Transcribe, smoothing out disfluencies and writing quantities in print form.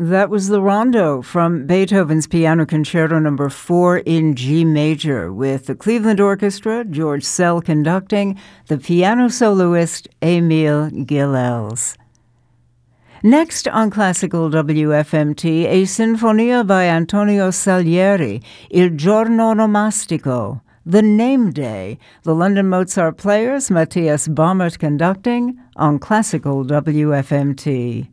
That was the Rondo from Beethoven's Piano Concerto No. 4 in G major, with the Cleveland Orchestra, George Szell conducting, the piano soloist Émile Gilels. Next on Classical WFMT, a sinfonia by Antonio Salieri, Il giorno nomastico, The Name Day, the London Mozart Players, Matthias Baumert conducting, on Classical WFMT.